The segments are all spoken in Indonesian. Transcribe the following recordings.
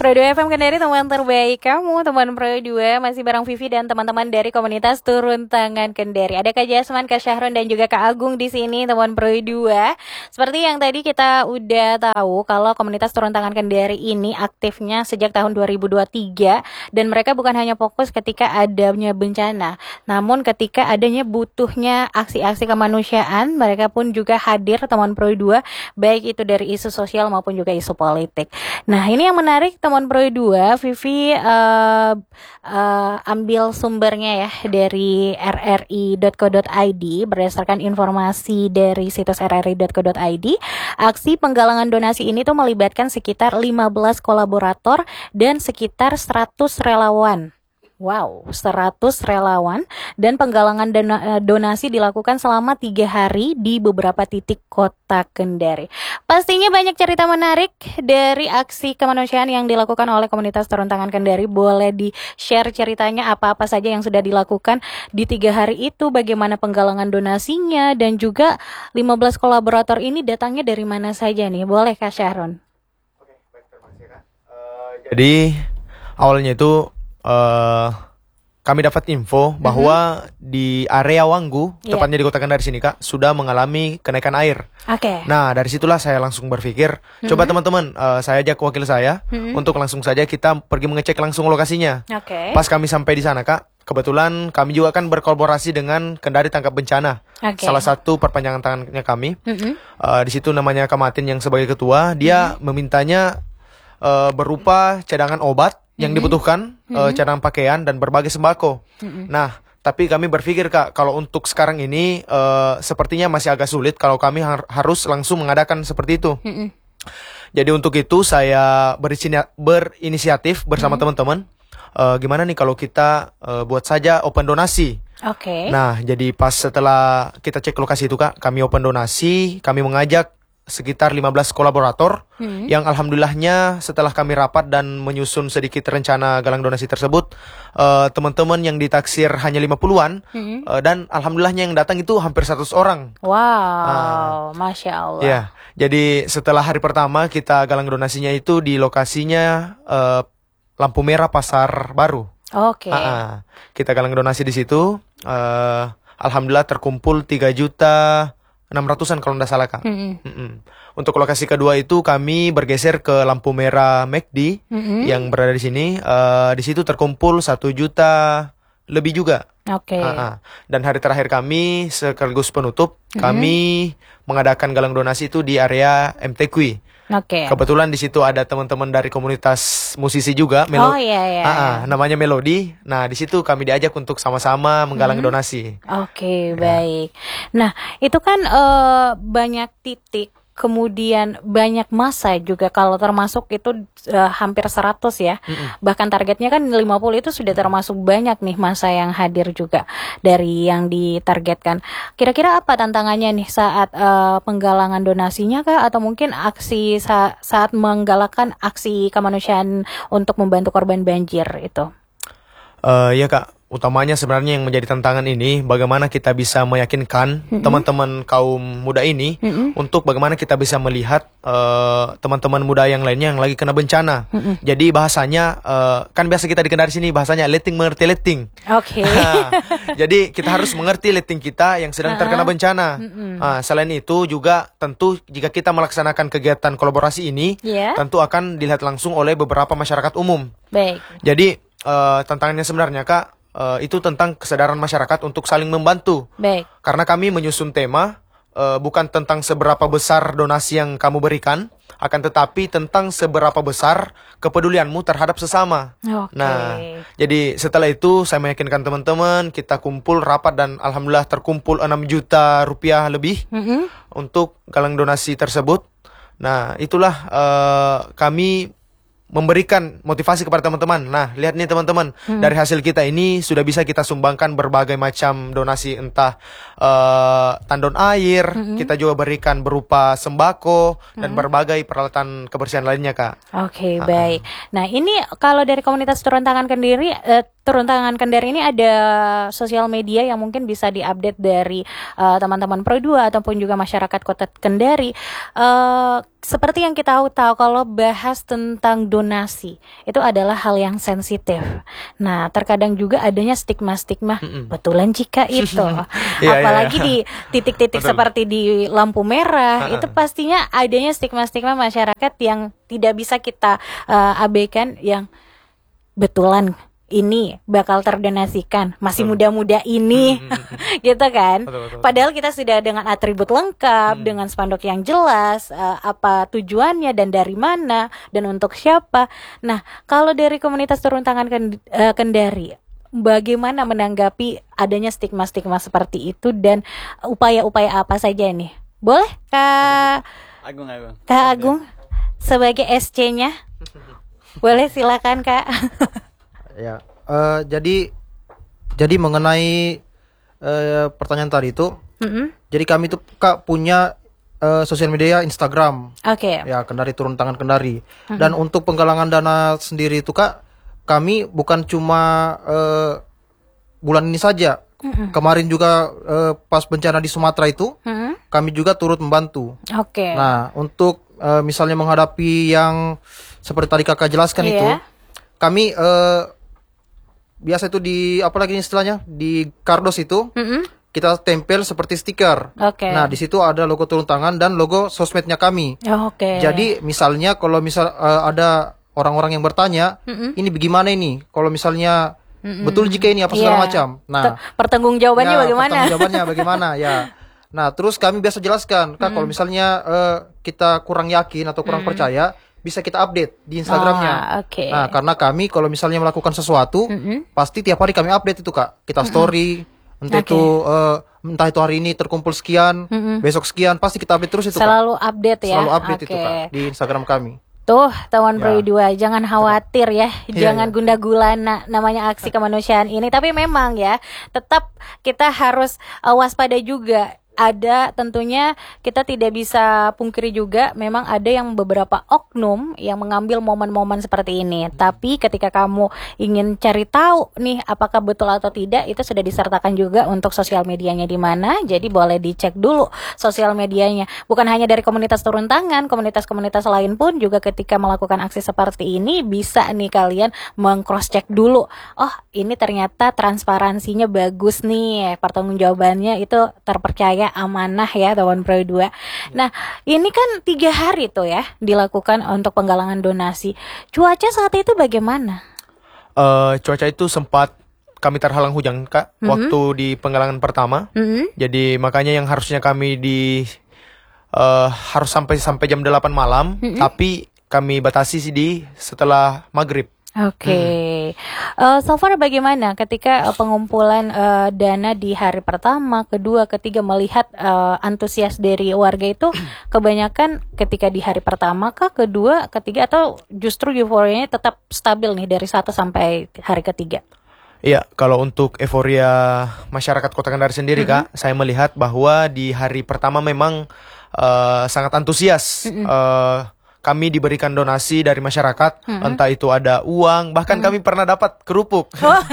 Pro 2 FM Kendari, teman terbaik kamu, teman Pro 2. Masih bareng Vivi dan teman-teman dari komunitas Turun Tangan Kendari. Ada Kak Jasman, Kak Syahron, dan juga Kak Agung di sini, teman Pro 2. Seperti yang tadi kita udah tahu, kalau komunitas Turun Tangan Kendari ini aktifnya sejak tahun 2023. Dan mereka bukan hanya fokus ketika adanya bencana, namun ketika adanya butuhnya aksi-aksi kemanusiaan, mereka pun juga hadir, teman Pro 2, baik itu dari isu sosial maupun juga isu politik. Nah, ini yang menarik, teman Pro 2, Vivi ambil sumbernya ya dari rri.co.id. Berdasarkan informasi dari situs rri.co.id, aksi penggalangan donasi ini tuh melibatkan sekitar 15 kolaborator dan sekitar 100 relawan. Wow, 100 relawan, dan penggalangan donasi dilakukan selama 3 hari di beberapa titik kota Kendari. Pastinya banyak cerita menarik dari aksi kemanusiaan yang dilakukan oleh komunitas Turun Tangan Kendari. Boleh di-share ceritanya apa-apa saja yang sudah dilakukan di 3 hari itu, bagaimana penggalangan donasinya, dan juga 15 kolaborator ini datangnya dari mana saja nih? Boleh Kak Syahron? Oke, baik, terima kasih Kak. Jadi awalnya itu kami dapat info bahwa di area Wanggu, tepatnya di Kota Kendari sini Kak, sudah mengalami kenaikan air. Oke. Nah, dari situlah saya langsung berpikir, coba teman-teman, saya ajak wakil saya untuk langsung saja kita pergi mengecek langsung lokasinya. Oke. Pas kami sampai di sana Kak, kebetulan kami juga kan berkolaborasi dengan Kendari Tangkap Bencana. Salah satu perpanjangan tangannya kami. Di situ namanya Kamatin yang sebagai ketua, dia memintanya berupa cadangan obat yang dibutuhkan, cadangan pakaian dan berbagai sembako. Nah, tapi kami berpikir Kak, kalau untuk sekarang ini sepertinya masih agak sulit kalau kami harus langsung mengadakan seperti itu. Jadi untuk itu saya berinisiatif bersama teman-teman, gimana nih kalau kita buat saja open donasi. Oke. Nah, jadi pas setelah kita cek lokasi itu Kak, kami open donasi, kami mengajak sekitar 15 kolaborator yang alhamdulillahnya setelah kami rapat dan menyusun sedikit rencana galang donasi tersebut, teman-teman yang ditaksir hanya 50-an dan alhamdulillahnya yang datang itu hampir 100 orang. Wow, Masya Allah. Ya, jadi setelah hari pertama kita galang donasinya itu di lokasinya Lampu Merah Pasar Baru. Oke. Kita galang donasi di situ, alhamdulillah terkumpul 3.600.000-an kalau tidak salah Kak. Untuk lokasi kedua itu kami bergeser ke Lampu Merah McD yang berada di sini. Di situ terkumpul 1 juta lebih juga. Oke. Dan hari terakhir kami sekaligus penutup, kami mengadakan galang donasi itu di area MTQ. Oke. Kebetulan di situ ada teman-teman dari komunitas musisi juga, namanya Melody. Nah, di situ kami diajak untuk sama-sama menggalang donasi. Oke, baik. Nah, itu kan banyak titik, kemudian banyak masa juga, kalau termasuk itu hampir 100 ya. Bahkan targetnya kan 50, itu sudah termasuk banyak nih masa yang hadir juga dari yang ditargetkan. Kira-kira apa tantangannya nih saat penggalangan donasinya kah, atau mungkin aksi saat menggalakkan aksi kemanusiaan untuk membantu korban banjir itu? Ya Kak, utamanya sebenarnya yang menjadi tantangan ini bagaimana kita bisa meyakinkan teman-teman kaum muda ini untuk bagaimana kita bisa melihat teman-teman muda yang lainnya yang lagi kena bencana. Jadi bahasanya kan biasa kita di Kendari sini bahasanya letting mengerti letting. Oke. Jadi kita harus mengerti letting kita yang sedang terkena bencana. Selain itu juga tentu jika kita melaksanakan kegiatan kolaborasi ini, tentu akan dilihat langsung oleh beberapa masyarakat umum. Baik. Jadi tantangannya sebenarnya Kak, itu tentang kesadaran masyarakat untuk saling membantu. Baik. Karena kami menyusun tema bukan tentang seberapa besar donasi yang kamu berikan, akan tetapi tentang seberapa besar kepedulianmu terhadap sesama. Nah, jadi setelah itu saya meyakinkan teman-teman, kita kumpul rapat dan alhamdulillah terkumpul 6 juta rupiah lebih untuk galang donasi tersebut. Nah, itulah kami memberikan motivasi kepada teman-teman. Nah, lihat nih teman-teman, dari hasil kita ini sudah bisa kita sumbangkan berbagai macam donasi, entah tandon air, kita juga berikan berupa sembako dan berbagai peralatan kebersihan lainnya Kak. Oke, baik. Nah, ini kalau dari komunitas Turun Tangan Kendari ini ada sosial media yang mungkin bisa diupdate dari teman-teman Pro 2 ataupun juga masyarakat Kota Kendari. seperti yang kita tahu kalau bahas tentang donasi itu adalah hal yang sensitif. Nah, terkadang juga adanya stigma-stigma betulan jika itu. Apalagi di titik-titik seperti di lampu merah, itu pastinya adanya stigma-stigma masyarakat yang tidak bisa kita abaikan, yang betulan ini bakal terdonasikan, masih muda-muda ini, gitu kan. Betul. Padahal kita sudah dengan atribut lengkap, dengan spanduk yang jelas, apa tujuannya dan dari mana dan untuk siapa. Nah, kalau dari komunitas turun tangan Kendari, bagaimana menanggapi adanya stigma-stigma seperti itu dan upaya-upaya apa saja nih? Boleh Kak Agung sebagai SC-nya? Boleh, silakan Kak. Ya, jadi mengenai pertanyaan tadi itu, jadi kami itu Kak punya sosial media Instagram, ya Kendari Turun Tangan Kendari. Dan untuk penggalangan dana sendiri itu Kak, kami bukan cuma bulan ini saja. Kemarin juga pas bencana di Sumatera itu, kami juga turut membantu. Nah, untuk misalnya menghadapi yang seperti tadi Kakak jelaskan itu, kami biasa itu di apalagi istilahnya di kardus itu kita tempel seperti stiker. Nah, di situ ada logo turun tangan dan logo sosmednya kami. Jadi misalnya kalau ada orang-orang yang bertanya, ini bagaimana ini? Kalau misalnya betul jika ini apa segala macam. Nah, pertanggungjawabannya bagaimana? Pertanggungjawabannya bagaimana ya. Nah, terus kami biasa jelaskan, Kak, kalau misalnya kita kurang yakin atau kurang percaya, bisa kita update di Instagramnya. Nah, karena kami kalau misalnya melakukan sesuatu, pasti tiap hari kami update itu Kak. Kita story, entah itu hari ini terkumpul sekian, besok sekian, pasti kita update terus itu Selalu Kak. Update ya. Selalu update itu Kak di Instagram kami. Tuh, Tawan Pro 2, jangan khawatir ya, jangan gundah gulana namanya aksi kemanusiaan ini. Tapi memang ya, tetap kita harus waspada juga. Ada tentunya kita tidak bisa pungkiri juga, memang ada yang beberapa oknum yang mengambil momen-momen seperti ini. Tapi ketika kamu ingin cari tahu nih apakah betul atau tidak, itu sudah disertakan juga untuk sosial medianya di mana. Jadi boleh dicek dulu sosial medianya. Bukan hanya dari komunitas turun tangan, komunitas-komunitas lain pun juga ketika melakukan aksi seperti ini bisa nih kalian meng-cross check dulu. Oh, ini ternyata transparansinya bagus nih, pertanggungjawabannya itu terpercaya, amanah ya Tawan Pro 2. Nah, ini kan 3 hari tuh ya dilakukan untuk penggalangan donasi. Cuaca saat itu bagaimana? Cuaca itu sempat kami terhalang hujan Kak, waktu di penggalangan pertama. Jadi makanya yang harusnya kami harus sampai jam 8 malam, tapi kami batasi di setelah maghrib. So far bagaimana ketika pengumpulan dana di hari pertama, kedua, ketiga, melihat antusias dari warga itu kebanyakan ketika di hari pertama kah, kedua, ketiga, atau justru euforianya tetap stabil nih dari 1 sampai hari ketiga? Iya, kalau untuk euforia masyarakat Kota Kendari sendiri Kak, saya melihat bahwa di hari pertama memang sangat antusias. Kami diberikan donasi dari masyarakat, entah itu ada uang, bahkan kami pernah dapat kerupuk.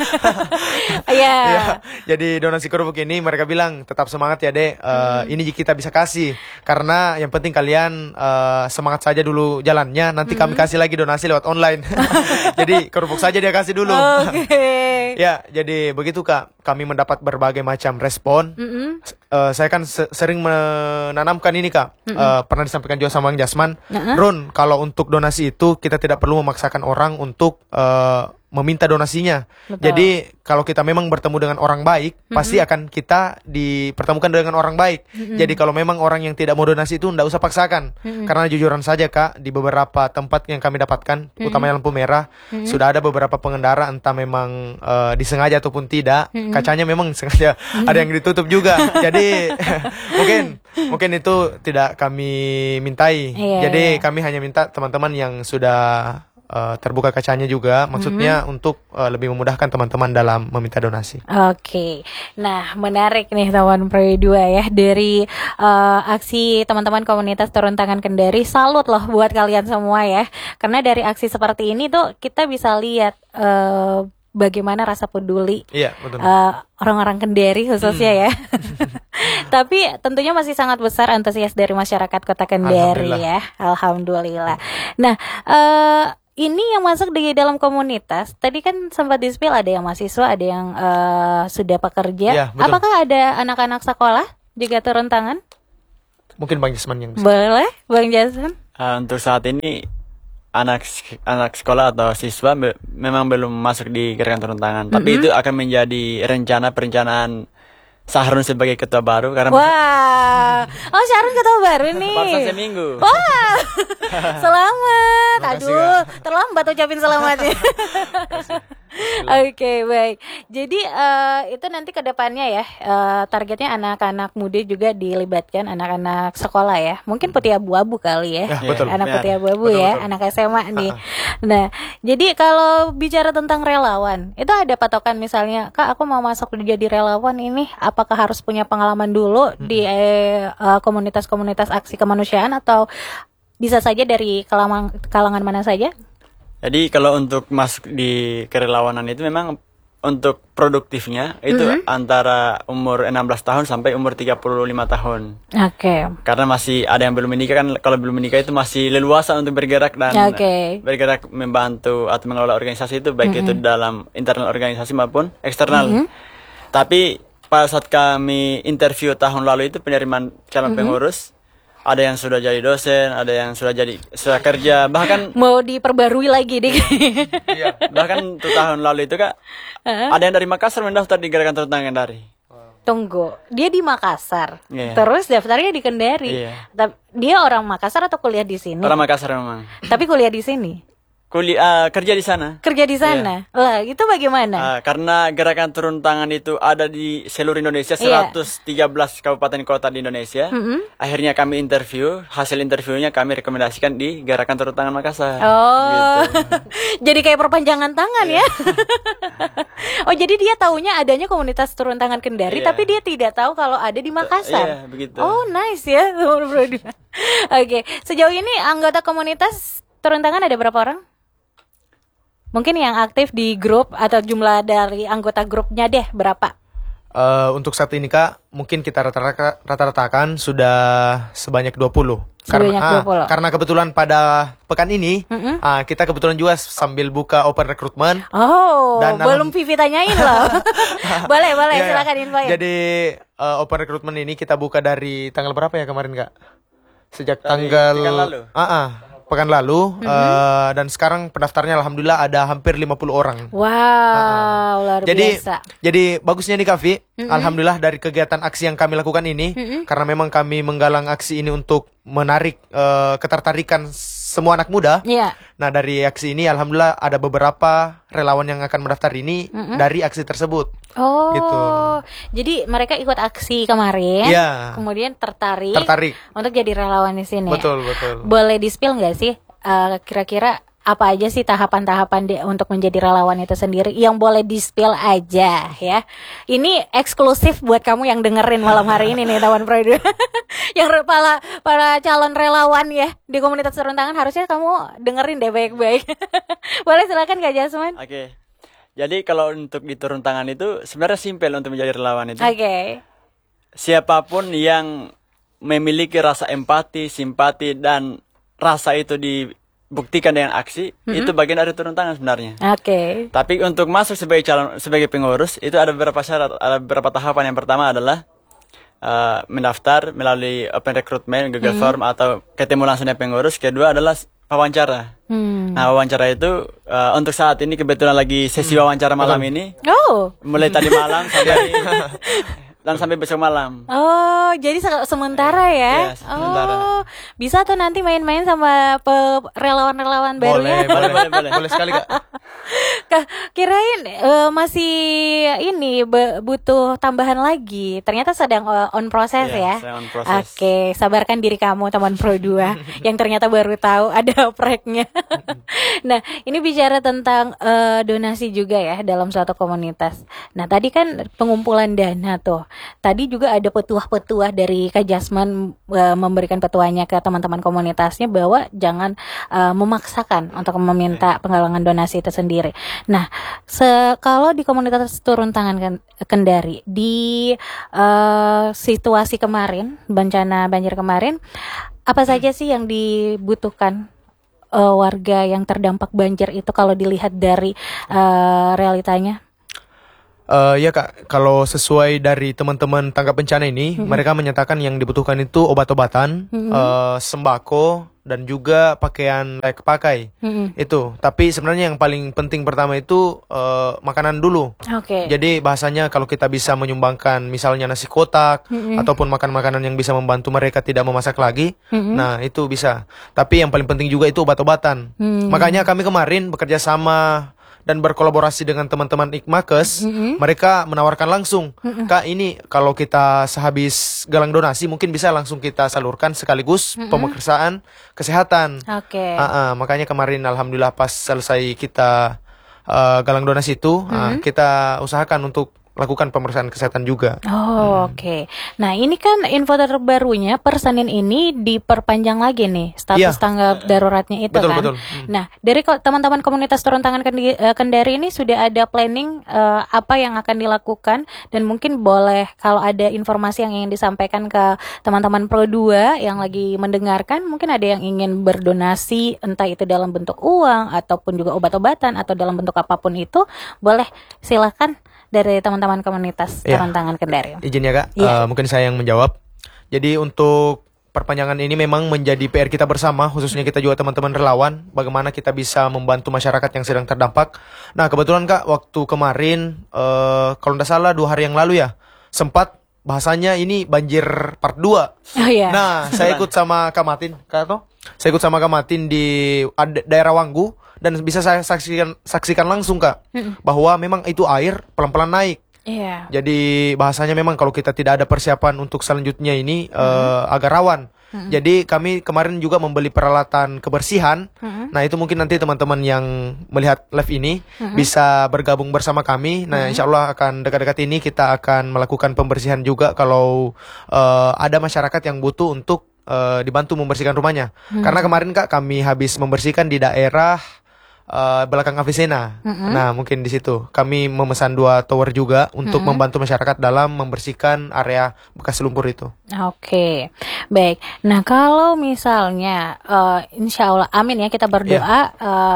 Ya, jadi donasi kerupuk ini mereka bilang tetap semangat ya Dek, ini kita bisa kasih, karena yang penting kalian semangat saja dulu jalannya, nanti kami kasih lagi donasi lewat online. Jadi kerupuk saja dia kasih dulu. Ya, jadi begitu Kak, kami mendapat berbagai macam respon. Saya kan sering menanamkan ini Kak, pernah disampaikan juga sama Bang Jasman, Ron, kalau untuk donasi itu kita tidak perlu memaksakan orang untuk meminta donasinya. Betul. Jadi kalau kita memang bertemu dengan orang baik, pasti akan kita dipertemukan dengan orang baik. Jadi kalau memang orang yang tidak mau donasi itu tidak usah paksakan. Karena jujuran saja Kak, di beberapa tempat yang kami dapatkan, utamanya lampu merah, sudah ada beberapa pengendara entah memang disengaja ataupun tidak, kacanya memang sengaja ada yang ditutup juga. Jadi mungkin itu tidak kami mintai. Jadi kami hanya minta teman-teman yang sudah terbuka kacanya juga, maksudnya untuk lebih memudahkan teman-teman dalam meminta donasi. Nah menarik nih Tawan Pro 2 ya, dari aksi teman-teman komunitas turun tangan Kendari. Salut loh buat kalian semua ya, karena dari aksi seperti ini tuh kita bisa lihat bagaimana rasa peduli betul. Orang-orang Kendari khususnya ya. Tapi tentunya masih sangat besar antusias dari masyarakat Kota Kendari ya. Alhamdulillah. Nah, ini yang masuk di dalam komunitas. Tadi kan sempat di-spill ada yang mahasiswa, ada yang sudah pekerja. Apakah ada anak-anak sekolah juga turun tangan? Mungkin Bang Jasman yang bisa. Boleh, Bang Jasman. Untuk saat ini anak sekolah atau siswa memang belum masuk di gerakan turun tangan. Tapi itu akan menjadi perencanaan Syahrun sebagai ketua baru karena Syahrun ketua baru nih. Baru seminggu. Wah. Selamat. Aduh, terlambat ucapin selamatnya. Oke, baik. Jadi itu nanti ke depannya ya, targetnya anak-anak muda juga dilibatkan, anak-anak sekolah ya. Mungkin putih abu-abu kali ya. Betul. Anak putih abu-abu ya, betul. Anak SMA nih. Nah, jadi kalau bicara tentang relawan, itu ada patokan misalnya, Kak, aku mau masuk jadi relawan ini, apakah harus punya pengalaman dulu di komunitas-komunitas aksi kemanusiaan atau bisa saja dari kalangan mana saja? Jadi kalau untuk masuk di kerelawanan itu memang untuk produktifnya itu antara umur 16 tahun sampai umur 35 tahun. Karena masih ada yang belum menikah kan, kalau belum menikah itu masih leluasa untuk bergerak dan bergerak membantu atau mengelola organisasi itu baik itu dalam internal organisasi maupun eksternal. Tapi pada saat kami interview tahun lalu itu penerimaan calon pengurus, ada yang sudah jadi dosen, ada yang sudah kerja, bahkan mau diperbarui lagi deh. Bahkan tahun lalu itu Kak, ada yang dari Makassar mendaftar di gerakan turun tangan Kendari. Tunggu, dia di Makassar, terus daftarnya di Kendari. Dia orang Makassar atau kuliah di sini? Orang Makassar memang. Tapi kuliah di sini? Kerja di sana. Kerja di sana. Lah, itu bagaimana? Karena gerakan turun tangan itu ada di seluruh Indonesia, 113 kabupaten kota di Indonesia. Akhirnya kami interview, hasil interviewnya kami rekomendasikan di gerakan turun tangan Makassar. Gitu. Jadi kayak perpanjangan tangan ya. Jadi dia taunya adanya komunitas turun tangan Kendari, tapi dia tidak tahu kalau ada di Makassar. Begitu. Oh, nice ya. Oke, sejauh ini anggota komunitas turun tangan ada berapa orang? Mungkin yang aktif di grup atau jumlah dari anggota grupnya deh berapa? Untuk saat ini Kak, mungkin kita rata-ratakan sudah sebanyak 20. Karena kebetulan pada pekan ini kita kebetulan juga sambil buka open recruitment. Dan belum Vivi tanyain loh. boleh silakan info ya. Jadi open recruitment ini kita buka dari tanggal berapa ya kemarin Kak? Sejak tanggal pekan lalu dan sekarang pendaftarnya alhamdulillah ada hampir 50 orang. Wow, luar biasa. Jadi bagusnya nih Kak Vi, alhamdulillah dari kegiatan aksi yang kami lakukan ini, karena memang kami menggalang aksi ini untuk menarik ketertarikan semua anak muda. Nah, dari aksi ini alhamdulillah ada beberapa relawan yang akan mendaftar ini dari aksi tersebut. Gitu. Jadi mereka ikut aksi kemarin, kemudian tertarik untuk jadi relawan di sini. Betul. Boleh di-spill nggak sih kira-kira apa aja sih tahapan-tahapan untuk menjadi relawan itu sendiri yang boleh di-spill aja ya. Ini eksklusif buat kamu yang dengerin malam hari ini nih Tawan Produ. Yang para calon relawan ya di komunitas turun tangan harusnya kamu dengerin deh baik-baik. Boleh silakan Kak Jasman. Oke. Jadi kalau untuk di turun tangan itu sebenarnya simpel untuk menjadi relawan itu. Siapapun yang memiliki rasa empati, simpati dan rasa itu dibuktikan dengan aksi, itu bagian dari turun tangan sebenarnya. Tapi untuk masuk sebagai pengurus itu ada beberapa syarat, ada beberapa tahapan. Yang pertama adalah mendaftar melalui open recruitment, Google Form atau ketemu langsung dengan pengurus. Kedua adalah wawancara. Nah, wawancara itu untuk saat ini kebetulan lagi sesi wawancara malam ini. Mulai tadi malam sampai besok malam. Jadi sementara ya. Sementara. Bisa tuh nanti main-main sama relawan-relawan barunya. Boleh sekali Kak. Kirain masih ini butuh tambahan lagi. Ternyata sedang on proses ya. On proses. Sabarkan diri kamu teman Pro 2 yang ternyata baru tahu ada opreknya. Nah, ini bicara tentang donasi juga ya dalam suatu komunitas. Nah, tadi kan pengumpulan dana tuh. tadi juga ada petuah-petuah dari Kak Jasman memberikan petuahnya ke teman-teman komunitasnya bahwa jangan memaksakan untuk meminta penggalangan donasi itu sendiri. Nah, kalau di komunitas turun tangan Kendari di situasi kemarin, bencana banjir kemarin, apa saja sih yang dibutuhkan warga yang terdampak banjir itu kalau dilihat dari realitanya? Ya Kak, kalau sesuai dari teman-teman tangkap bencana ini, mereka menyatakan yang dibutuhkan itu obat-obatan, sembako, dan juga pakaian layak pakai. Itu. Tapi sebenarnya yang paling penting pertama itu makanan dulu. Jadi bahasanya kalau kita bisa menyumbangkan misalnya nasi kotak ataupun makanan-makanan yang bisa membantu mereka tidak memasak lagi, nah itu bisa. Tapi yang paling penting juga itu obat-obatan. Makanya kami kemarin bekerja sama dan berkolaborasi dengan teman-teman Ikmakes, mereka menawarkan langsung, Kak, ini kalau kita sehabis galang donasi mungkin bisa langsung kita salurkan sekaligus pemeriksaan kesehatan. Makanya kemarin alhamdulillah pas selesai kita galang donasi itu, kita usahakan untuk lakukan pemeriksaan kesehatan juga. Oke. Nah, ini kan info terbarunya per Senin ini diperpanjang lagi nih status tanggap daruratnya itu kan. Betul. Nah, dari teman-teman komunitas turun tangan Kendari ini sudah ada planning apa yang akan dilakukan, dan mungkin boleh kalau ada informasi yang ingin disampaikan ke teman-teman Pro 2 yang lagi mendengarkan, mungkin ada yang ingin berdonasi entah itu dalam bentuk uang ataupun juga obat-obatan atau dalam bentuk apapun itu, boleh silakan dari teman-teman komunitas turun tangan Kendari. Izin ya Kak, mungkin saya yang menjawab. Jadi untuk perpanjangan ini memang menjadi PR kita bersama, khususnya kita juga teman-teman relawan, bagaimana kita bisa membantu masyarakat yang sedang terdampak. Nah kebetulan Kak, waktu kemarin, kalau tidak salah 2 hari yang lalu ya, sempat bahasanya ini banjir part 2. Nah saya ikut sama Kak Matin, saya ikut sama Kak Matin di daerah Wanggu. Dan bisa saya saksikan langsung Kak, bahwa memang itu air pelan-pelan naik. Jadi bahasanya memang kalau kita tidak ada persiapan untuk selanjutnya ini agak rawan. Jadi kami kemarin juga membeli peralatan kebersihan. Nah itu mungkin nanti teman-teman yang melihat live ini bisa bergabung bersama kami. Nah insya Allah akan dekat-dekat ini kita akan melakukan pembersihan juga kalau ada masyarakat yang butuh untuk dibantu membersihkan rumahnya. Karena kemarin Kak kami habis membersihkan di daerah belakang Avicenna. Nah mungkin di situ kami memesan 2 tower juga untuk membantu masyarakat dalam membersihkan area bekas lumpur itu. Oke, baik. Nah kalau misalnya insya Allah, amin ya, kita berdoa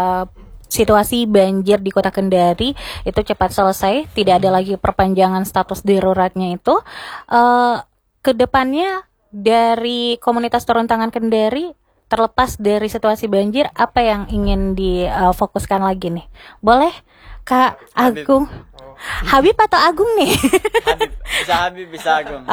situasi banjir di Kota Kendari itu cepat selesai, tidak ada lagi perpanjangan status daruratnya itu. Kedepannya dari komunitas turun tangan Kendari, terlepas dari situasi banjir, apa yang ingin difokuskan lagi nih? Boleh Kak Agung? Habib atau Agung nih? Habib, bisa Agung.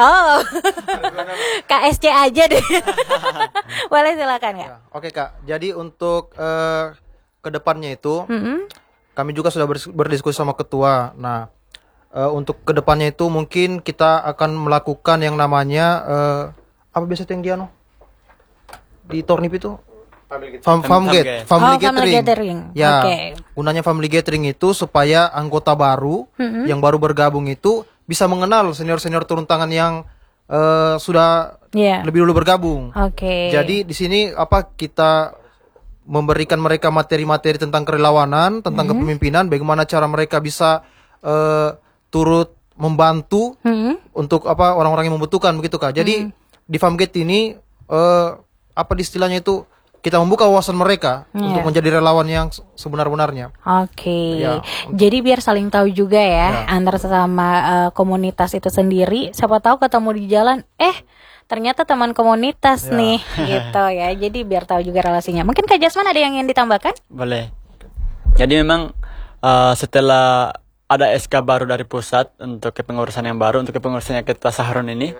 KSC aja deh. Boleh, silakan ya. Oke Kak, jadi untuk kedepannya itu kami juga sudah berdiskusi sama ketua. Nah untuk kedepannya itu mungkin kita akan melakukan yang namanya apa biasa yang dia di Tornip itu family gathering. Ya, gunanya family gathering itu supaya anggota baru yang baru bergabung itu bisa mengenal senior-senior turun tangan yang sudah lebih dulu bergabung. Jadi di sini kita memberikan mereka materi-materi tentang kerelawanan, tentang kepemimpinan, bagaimana cara mereka bisa turut membantu untuk orang-orang yang membutuhkan, begitu Kak. Jadi di Famgate ini istilahnya itu kita membuka wawasan mereka untuk menjadi relawan yang sebenar-benarnya. Jadi biar saling tahu juga ya antara sesama komunitas itu sendiri. Siapa tahu ketemu di jalan, ternyata teman komunitas nih, gitu ya. Jadi biar tahu juga relasinya. Mungkin Kak Jasman ada yang ingin ditambahkan? Boleh. Jadi memang setelah ada SK baru dari pusat untuk kepengurusan yang baru, untuk kepengurusannya Ketua Sahrun ini.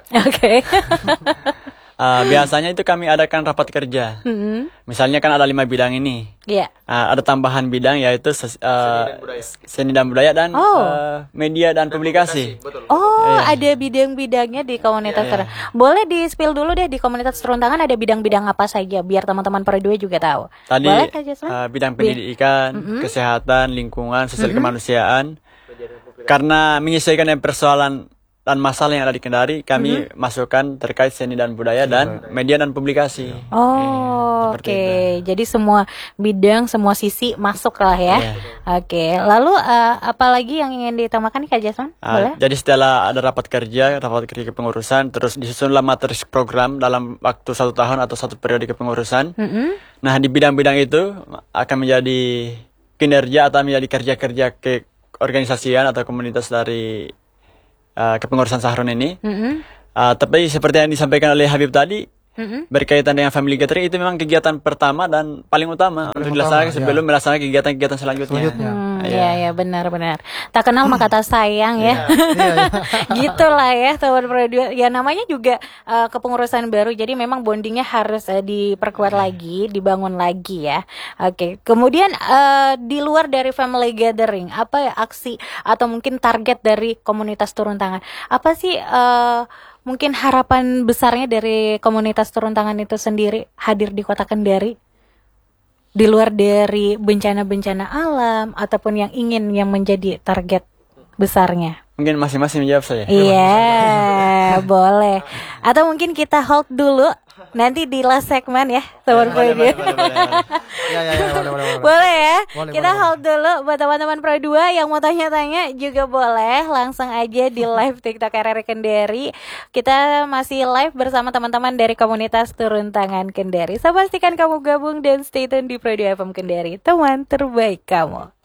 Biasanya itu kami adakan rapat kerja. Misalnya kan ada 5 bidang ini. Ada tambahan bidang yaitu seni dan budaya dan media dan publikasi. Ada bidang-bidangnya di komunitas. Boleh di-spill dulu deh, di komunitas turun tangan ada bidang-bidang apa saja biar teman-teman per 2 juga tahu. Tadi bidang pendidikan, kesehatan, lingkungan, sosial kemanusiaan. Karena menyesuaikan dengan persoalan dan masalah yang ada di Kendari kami masukkan terkait seni dan budaya dan media dan publikasi. Oke. Jadi semua bidang, semua sisi masuk lah ya. Oke. Lalu apalagi yang ingin ditambahkan nih Kak Jason? Boleh? Jadi setelah ada rapat kerja kepengurusan, terus disusunlah materi program dalam waktu 1 tahun atau 1 periode kepengurusan. Nah, di bidang-bidang itu akan menjadi kinerja atau menjadi kerja-kerja keorganisasian atau komunitas dari kepengurusan Sahrun ini. Tapi seperti yang disampaikan oleh Habib tadi, berkaitan dengan family gathering itu memang kegiatan pertama dan paling utama untuk dilaksanakan sebelum melaksanakan kegiatan-kegiatan selanjutnya. Iya, benar-benar. Tak kenal maka tak sayang ya. Gitulah ya teman Pro2. Ya namanya juga kepengurusan baru, jadi memang bondingnya harus diperkuat lagi, dibangun lagi ya. Oke. Kemudian di luar dari family gathering, apa ya aksi atau mungkin target dari komunitas turun tangan? Apa sih mungkin harapan besarnya dari komunitas turun tangan itu sendiri hadir di Kota Kendari? Di luar dari bencana-bencana alam ataupun yang menjadi target besarnya. Mungkin masing-masing menjawab saya. Iya, boleh. Atau mungkin kita hold dulu, nanti di last segmen ya, teman Pro2. Boleh ya? Kita hold dulu buat teman-teman Pro2 yang mau tanya-tanya juga boleh, langsung aja di live TikTok RRI Kendari. Kita masih live bersama teman-teman dari komunitas Turun Tangan Kendari. So pastikan kamu gabung dan stay tune di Pro2 FM Kendari, teman terbaik kamu.